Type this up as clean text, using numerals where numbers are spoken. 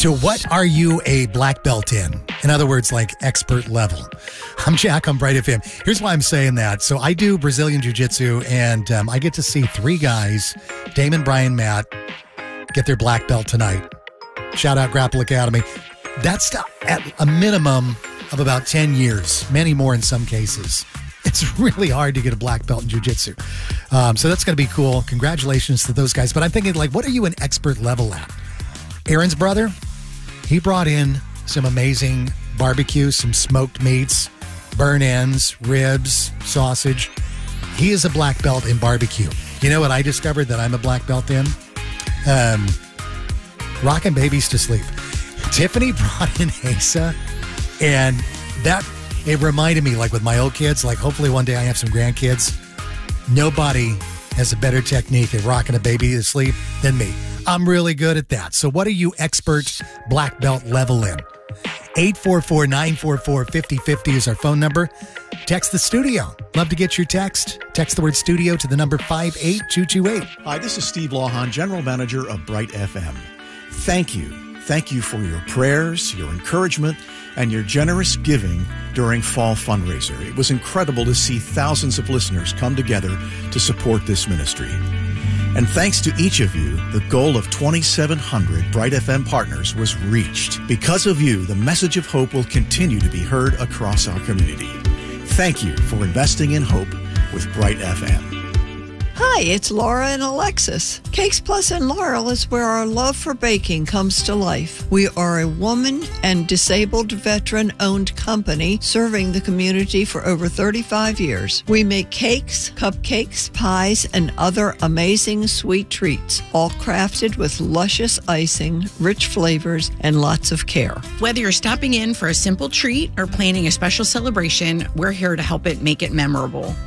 So what are you a black belt in? In other words, like expert level. I'm Jack on Bright FM. Here's why I'm saying that. So I do Brazilian Jiu-Jitsu, and I get to see three guys, Damon, Brian, Matt, get their black belt tonight. Shout out Grapple Academy. That's at a minimum of about 10 years, many more in some cases. It's really hard to get a black belt in jiu-jitsu. So that's going to be cool. Congratulations to those guys. But I'm thinking, like, what are you an expert level at? Aaron's brother, he brought in some amazing barbecue, some smoked meats, burn ends, ribs, sausage. He is a black belt in barbecue. You know what I discovered that I'm a black belt in? Rocking babies to sleep. Tiffany brought in Asa, and it reminded me, like with my old kids, like hopefully one day I have some grandkids. Nobody has a better technique at rocking a baby to sleep than me. I'm really good at that. So what are you expert black belt level in? 844-944-5050 is our phone number. Text the studio. Love to get your text. Text the word studio to the number 58228. Hi, this is Steve Lawhon, General Manager of Bright FM. Thank you. Thank you for your prayers, your encouragement, and your generous giving during Fall Fundraiser. It was incredible to see thousands of listeners come together to support this ministry. And thanks to each of you, the goal of 2,700 Bright FM partners was reached. Because of you, the message of hope will continue to be heard across our community. Thank you for investing in hope with Bright FM. Hi, it's Laura and Alexis. Cakes Plus in Laurel is where our love for baking comes to life. We are a woman and disabled veteran-owned company serving the community for over 35 years. We make cakes, cupcakes, pies, and other amazing sweet treats, all crafted with luscious icing, rich flavors, and lots of care. Whether you're stopping in for a simple treat or planning a special celebration, we're here to help make it memorable.